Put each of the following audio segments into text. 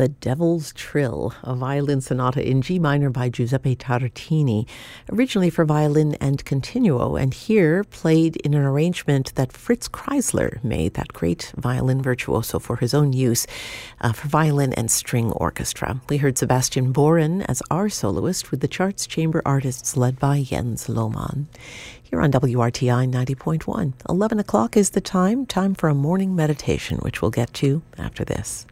The Devil's Trill, a violin sonata in G minor by Giuseppe Tartini, originally for violin and continuo, and here played in an arrangement that Fritz Kreisler made, that great violin virtuoso, for his own use, for violin and string orchestra. We heard Sebastian Boren as our soloist with the Charts Chamber Artists led by Jens Lohmann. Here on WRTI 90.1, 11 o'clock is the time for a morning meditation, which we'll get to after this.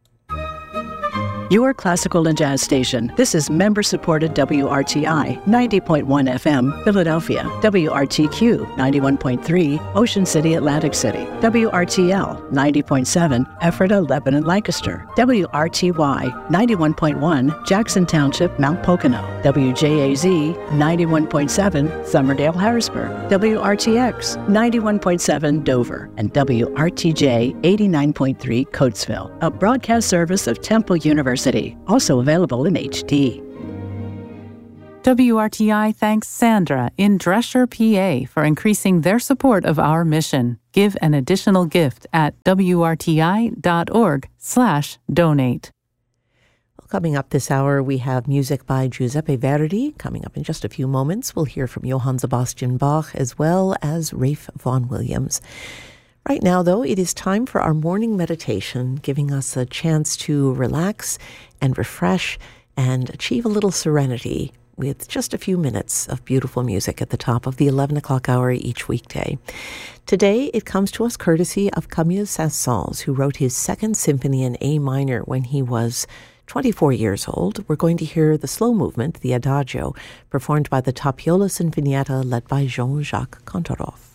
Your classical and jazz station. This is member-supported WRTI 90.1 FM, Philadelphia, WRTQ 91.3, Ocean City, Atlantic City, WRTL 90.7, Ephrata, Lebanon, Lancaster, WRTY 91.1, Jackson Township, Mount Pocono, WJAZ 91.7, Somerdale, Harrisburg, WRTX 91.7, Dover, and WRTJ 89.3, Coatesville, a broadcast service of Temple University, also available in HD. WRTI thanks Sandra in Dresher, PA for increasing their support of our mission. Give an additional gift at wrti.org/donate. Well, coming up this hour, we have music by Giuseppe Verdi. Coming up in just a few moments, we'll hear from Johann Sebastian Bach as well as Ralph Vaughan Williams. Right now, though, it is time for our morning meditation, giving us a chance to relax and refresh and achieve a little serenity with just a few minutes of beautiful music at the top of the 11 o'clock hour each weekday. Today, it comes to us courtesy of Camille Saint-Saëns, who wrote his Second Symphony in A minor when he was 24 years old. We're going to hear the slow movement, the Adagio, performed by the Tapiola Sinfonietta led by Jean-Jacques Kantorov.